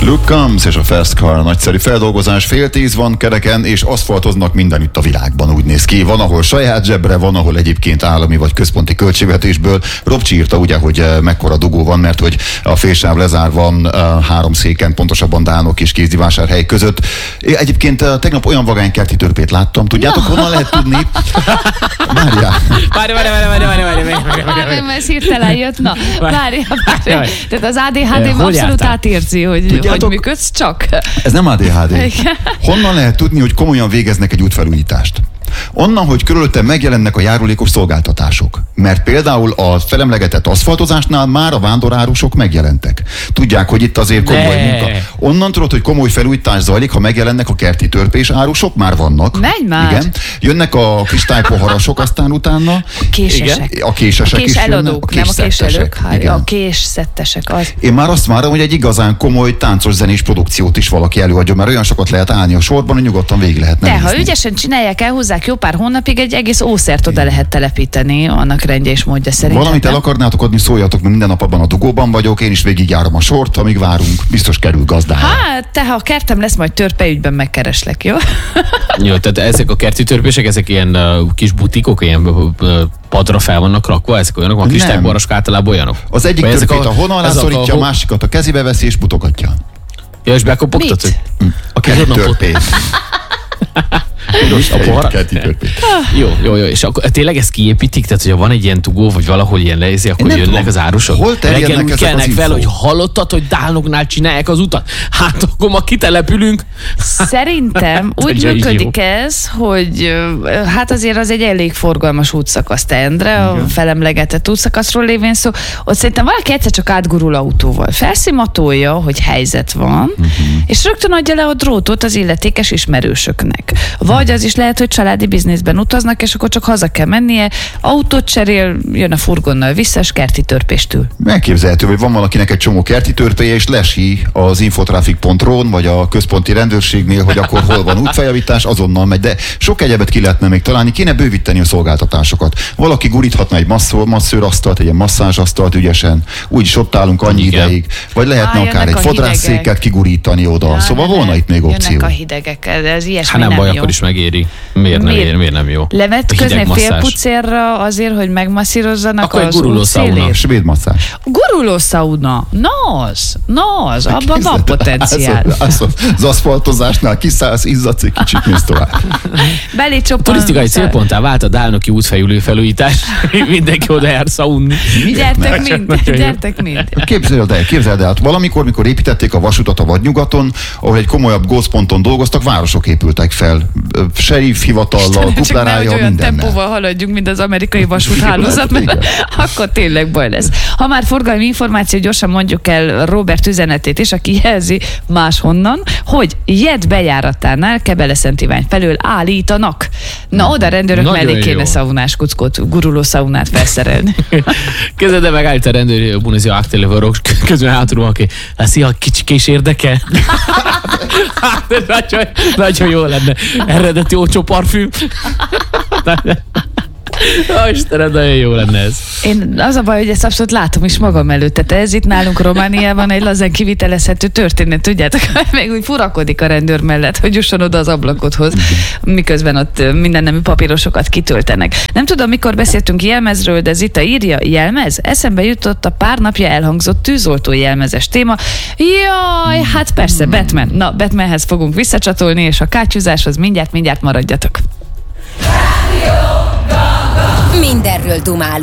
Luke Combs és a Fast Car, nagyszerű feldolgozás, 9:30 van kereken, és aszfaltoznak mindenütt a világban, úgy néz ki. Van, ahol saját zsebre, van, ahol egyébként állami vagy központi költségvetésből. Robcsi írta ugye, hogy mekkora dugó van, mert hogy a félsáv lezárva 3 széken, pontosabban Dánok és Kézdivásárhely között. Egyébként tegnap olyan vagánykerti törpét láttam, tudjátok, honnan lehet tudni? Várjál. Várj, ez hirtelen jött. Na, várj. Tehát az ADHD abszolút átérzi, hogy működsz csak. Ez nem ADHD. Honnan lehet tudni, hogy komolyan végeznek egy útfelújítást? Onnan, hogy körülötte megjelennek a járulékos szolgáltatások. Mert például a felemlegetett aszfaltozásnál már a vándorárusok megjelentek. Tudják, hogy itt azért komoly munka. Onnan tudod, hogy komoly felújítás zajlik, ha megjelennek a kerti törpés árusok, már vannak. Menj már! Igen. Jönnek a kristálypoharasok, aztán utána. Késesek. A késesek is jönnek. A késelők, a késszettesek. Én már azt várom, hogy egy igazán komoly táncos zenés produkciót is valaki előadjon, mert olyan sokat lehet állni a sorban, hogy nyugodtan végig lehetne nézni. Ha ügyesen csinálják, elhúzzák jó pár hónapig, egy egész ószert oda lehet telepíteni, annak rendje és módja szerint. Valamit el akarnátok adni, szóljatok, mert minden nap abban a dugóban vagyok, én is végigjárom a sort, amíg várunk, biztos kerül gazdára. Hát, te ha kertem lesz, majd törpeügyben megkereslek, jó? Jó, tehát ezek a kerti törpések, ezek ilyen kis butikok, ilyen padra fel vannak rakva, ezek olyanok, a kristályborask általában olyanok. Az egyik törpét a hona alá szorítja, a másikat a kezébe veszi és mutogatja. Ja, és bekopogtatod? A kerti törpét. A poharat? Jó. És akkor tényleg ezt kiépítik? Tehát, hogyha van egy ilyen tugó, vagy valahol ilyen lejzi, akkor jönnek az árusok? Hol terjednek ezek kelnek fel, hogy hallottad, hogy Dánoknál csinálják az utat? Hát akkor ma kitelepülünk. Szerintem úgy működik ez, hogy hát azért az egy elég forgalmas útszakasz, te Endre, a felemlegetett útszakaszról lévén szó. Ott szerintem valaki egyszer csak átgurul autóval. Felszimatolja, hogy helyzet van, és rögtön adja le a drótot az illetékes ismerősöknek. Vagy az is lehet, hogy családi bizniszben utaznak, és akkor csak haza kell mennie, autót cserél, jön a furgonnal vissza, és kerti törpéstül. Megképzelhető, hogy van valakinek egy csomó kerti törpéje, és lesi az infotraffic.ron, vagy a központi rendőrségnél, hogy akkor hol van útfeljavítás, azonnal megy. De sok egyebet ki lehetne még találni, kéne bővíteni a szolgáltatásokat. Valaki guríthatna egy masszőrasztalt, egy ilyen masszázsasztalt ügyesen, úgyis ott állunk annyi ideig. Vagy lehetne akár egy fodrásszéket kigurítani oda. Ja, szóval volna itt még opció. Jönnek a hidegek, ez ilyesmi nem baj, jó. akkor is megéri. Miért nem jó? Levetközni fél pucérra azért, hogy megmasszírozzanak akkor az út szélét? Svéd masszázs. Guruló szauna. Nos, abban van potenciál. Az aszfaltozásnál kiszállsz, izzadsz egy kicsit, mész tovább. Turisztikai célponttá vált a Dálnoki útfejülő felújítás. Mindenki oda jár szaunni. Gyertek mind. Képzeld el, valamikor, mikor építették a vasutat a Vadnyugaton, ahol egy komolyabb gócponton dolgoztak, városok épültek fel. Sheriff hivatallal, kuplerája, olyan mindennel. tempóval haladjunk, mint az amerikai vasúthálózat, mert akkor tényleg baj lesz. Ha már forgalmi információ, gyorsan mondjuk el Robert üzenetét is, aki jelzi máshonnan, hogy Jed bejáratánál Kebeleszent Ivány felől állítanak. Na, oda rendőrök mellé kéne szaunás kuckót, guruló szaunát felszerelni. Kezded megállít a rendőr, bunezi a áktelevorok, közben hátulról, aki szia, kicsikés érdekel. Nagyon jó lenne. Eredeti olcsó parfüm. Istenem, nagyon jó lenne ez. Én az a baj, hogy ezt abszolút látom is magam előtt. Tehát ez itt nálunk Romániában egy lazán kivitelezhető történet, tudjátok? Még úgy furakodik a rendőr mellett, hogy jusson oda az ablakodhoz, miközben ott mindennemű papírosokat kitöltenek. Nem tudom, mikor beszéltünk jelmezről, de Zita írja, jelmez? Eszembe jutott a pár napja elhangzott tűzoltó jelmezes téma. Jaj, hát persze, Batman. Na, Batmanhez fogunk visszacsatolni, és a kátyúzáshoz mindjárt maradjatok. Mindenről dumálunk.